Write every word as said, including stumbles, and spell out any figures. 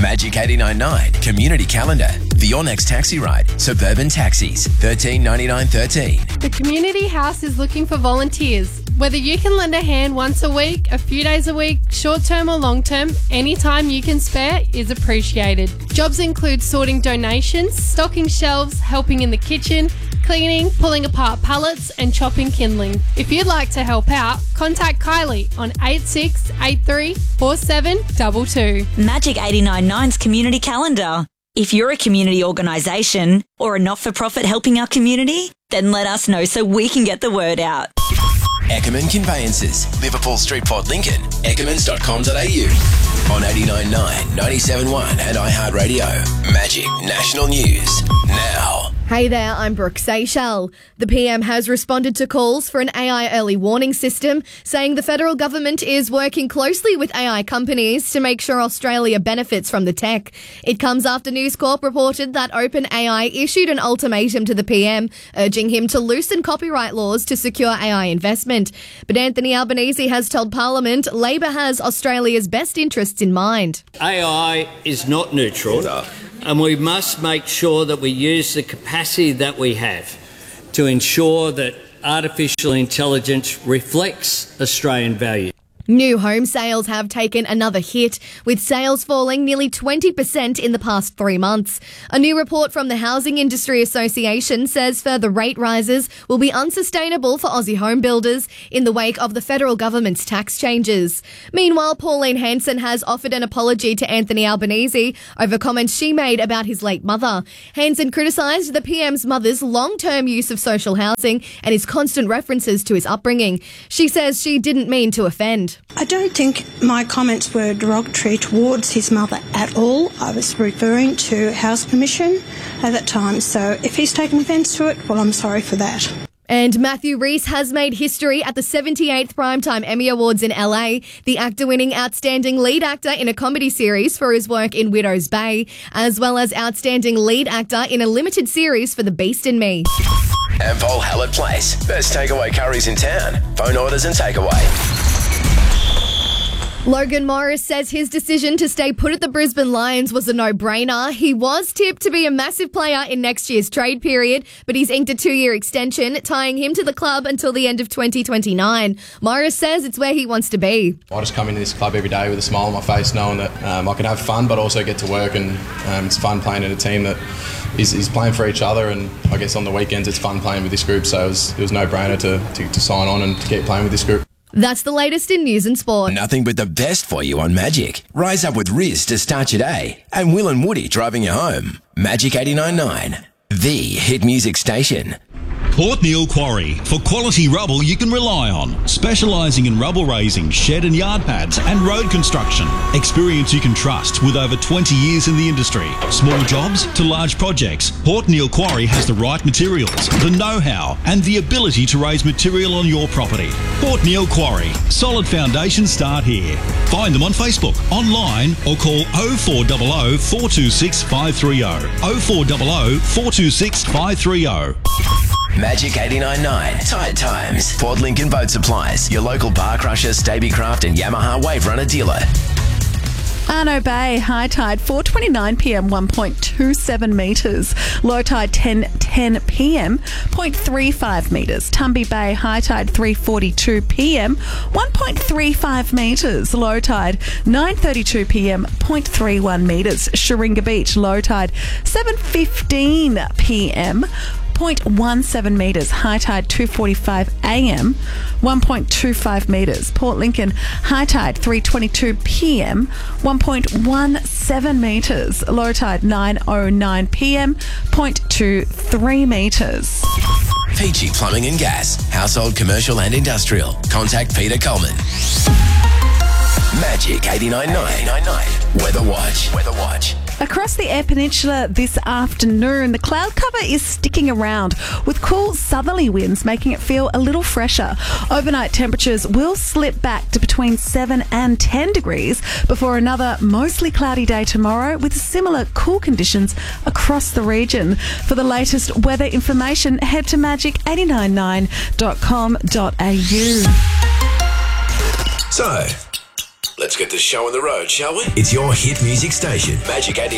Magic eighty-nine point nine Community Calendar. For your next taxi ride, Suburban Taxis, thirteen ninety-nine thirteen. The Community House is looking for volunteers. Whether you can lend a hand once a week, a few days a week, short term or long term, any time you can spare is appreciated. Jobs include sorting donations, stocking shelves, helping in the kitchen, cleaning, pulling apart pallets and chopping kindling. If you'd like to help out, contact Kylie on eight six eight three four seven two two. Magic eighty-nine point nine's Community Calendar. If you're a community organisation or a not-for-profit helping our community, then let us know so we can get the word out. Eckerman Conveyances, Liverpool Street, Port Lincoln, eckermans dot com dot a u. On eighty-nine point nine, ninety-seven point one and iHeartRadio. Magic National News. Now. Hey there, I'm Brooke Seychelles. The P M has responded to calls for an A I early warning system, saying the federal government is working closely with A I companies to make sure Australia benefits from the tech. It comes after News Corp reported that OpenAI issued an ultimatum to the P M, urging him to loosen copyright laws to secure A I investment. But Anthony Albanese has told Parliament Labor has Australia's best interests in mind. A I is not neutral. And we must make sure that we use the capacity that we have to ensure that artificial intelligence reflects Australian values. New home sales have taken another hit, with sales falling nearly twenty percent in the past three months. A new report from the Housing Industry Association says further rate rises will be unsustainable for Aussie home builders in the wake of the federal government's tax changes. Meanwhile, Pauline Hanson has offered an apology to Anthony Albanese over comments she made about his late mother. Hanson criticised the P M's mother's long-term use of social housing and his constant references to his upbringing. She says she didn't mean to offend. I don't think my comments were derogatory towards his mother at all. I was referring to house permission at that time, so if he's taken offence to it, well, I'm sorry for that. And Matthew Rhys has made history at the seventy-eighth Primetime Emmy Awards in L A, the actor winning Outstanding Lead Actor in a Comedy Series for his work in Widow's Bay, as well as Outstanding Lead Actor in a Limited Series for The Beast in Me. Ampol Hallett Place, best takeaway curries in town. Phone orders and takeaway. Logan Morris says his decision to stay put at the Brisbane Lions was a no-brainer. He was tipped to be a massive player in next year's trade period, but he's inked a two-year extension, tying him to the club until the end of twenty twenty-nine. Morris says it's where he wants to be. I just come into this club every day with a smile on my face, knowing that um, I can have fun but also get to work, and um, it's fun playing in a team that is, is playing for each other, and I guess on the weekends it's fun playing with this group, so it was, it was no-brainer to, to, to sign on and to keep playing with this group. That's the latest in news and sport. Nothing but the best for you on Magic. Rise up with Riz to start your day. And Will and Woody driving you home. Magic eighty-nine point nine, the hit music station. Port Neal Quarry, for quality rubble you can rely on. Specialising in rubble raising, shed and yard pads and road construction. Experience you can trust with over twenty years in the industry. Small jobs to large projects, Port Neal Quarry has the right materials, the know-how and the ability to raise material on your property. Port Neal Quarry. Solid foundations start here. Find them on Facebook, online or call oh four hundred, four two six, five three oh. oh four hundred, four two six, five three oh. Magic eighty-nine point nine. Tide Times. Port Lincoln Boat Supplies. Your local Bar Crusher, Stabicraft and Yamaha Wave Runner dealer. Arno Bay, high tide four twenty-nine p m one point two seven metres. Low tide ten ten p m zero point three five metres. Tumby Bay, high tide three forty-two p m one point three five metres. Low tide nine thirty-two p m zero point three one metres. Sharinga Beach, low tide seven fifteen p m zero point one seven metres. High tide two forty-five a m one point two five metres. Port Lincoln, high tide three twenty-two p m one point one seven metres. Low tide nine oh nine p m zero point two three metres. Peachy Plumbing and Gas. Household, commercial and industrial. Contact Peter Coleman. Magic eighty-nine point nine. Weather Watch. Weather Watch. Across the Eyre Peninsula this afternoon, the cloud cover is sticking around with cool southerly winds making it feel a little fresher. Overnight temperatures will slip back to between seven and ten degrees before another mostly cloudy day tomorrow with similar cool conditions across the region. For the latest weather information, head to magic eight nine nine dot com dot a u. So, Let's get the show on the road, shall we? It's your hit music station, Magic eighty-nine.